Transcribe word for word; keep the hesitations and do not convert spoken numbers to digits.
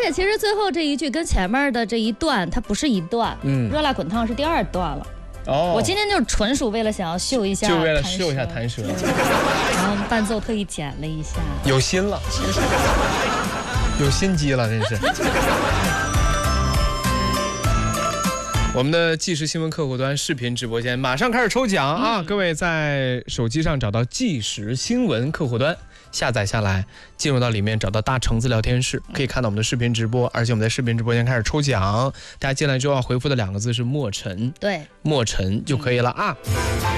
且其实最后这一句跟前面的这一段它不是一段，嗯，热辣滚烫是第二段了。哦，我今天就是纯属为了想要秀一下， 就为了秀一下弹舌， 然后伴奏特意剪了一下， 有心了，有心机了，真是。我们的即时新闻客户端视频直播间马上开始抽奖啊！嗯、各位在手机上找到即时新闻客户端，下载下来，进入到里面找到大橙子聊天室，可以看到我们的视频直播，而且我们在视频直播间开始抽奖，大家进来之后要回复的两个字是莫尘， 对， 莫尘就可以了啊。嗯